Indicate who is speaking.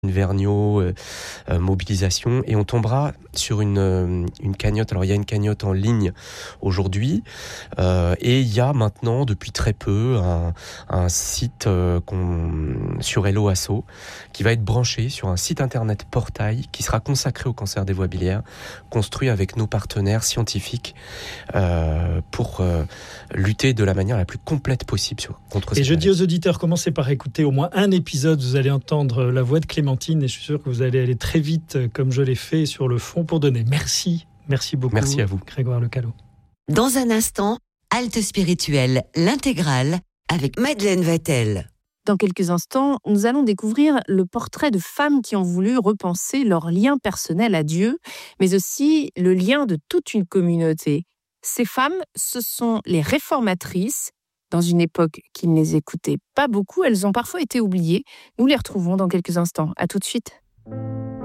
Speaker 1: Vergniaud, mobilisation, et on tombera sur une cagnotte. Alors il y a une cagnotte en ligne aujourd'hui, et il y a maintenant depuis très peu un site sur Hello Asso qui va être branché sur un site internet portail qui sera consacré au cancer des voies biliaires, construit avec nos partenaires scientifiques pour lutter de la manière la plus complète possible contre cette
Speaker 2: Et je
Speaker 1: maladie.
Speaker 2: dis aux auditeurs, commencez par écouter au moins un épisode, vous allez entendre la voix de Clémentine, et je suis sûr que vous allez aller très vite, comme je l'ai fait, sur le fond pour donner. Merci beaucoup.
Speaker 1: Merci à vous.
Speaker 2: Grégoire Lecallot.
Speaker 3: Dans un instant, Halte spirituelle, l'intégrale, avec Madeleine Vatel.
Speaker 4: Dans quelques instants, nous allons découvrir le portrait de femmes qui ont voulu repenser leur lien personnel à Dieu, mais aussi le lien de toute une communauté. Ces femmes, ce sont les réformatrices. Dans une époque qui ne les écoutait pas beaucoup, elles ont parfois été oubliées. Nous les retrouvons dans quelques instants. À tout de suite.